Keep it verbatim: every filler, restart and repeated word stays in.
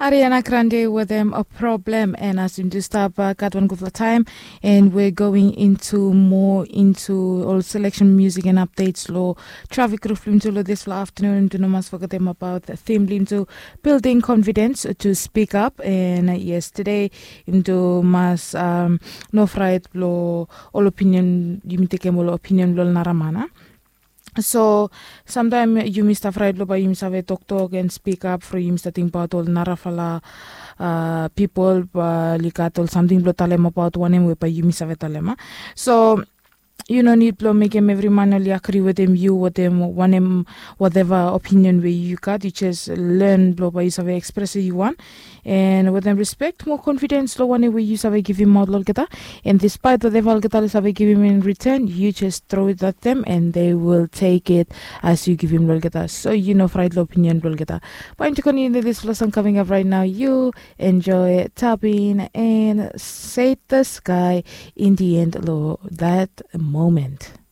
Ariana Grande with them a problem, and as in this stop uh, got one good time, and we're going into more into all selection music and updates law traffic group into this afternoon to no mas forget them about the theme into building confidence to speak up, and uh, yesterday into mas um no fright law all opinion you me take all opinion law naramana. So sometimes you must afraid lo ba you must have a talk talk and speak up for you must think about all narafala uh people ba likat something blo talem about one and we ba you must have talema. So you know need to make him every man only agree with him you with them one him whatever opinion way you got you just learn blow by you have express you want and with them respect more confidence lo one way you have give him model geta and despite whatever geta have give him in return you just throw it at them and they will take it as you give him lo geta so you know fried opinion lo geta but to continue this lesson coming up right now you enjoy tapping and save the sky in the end lo that moment.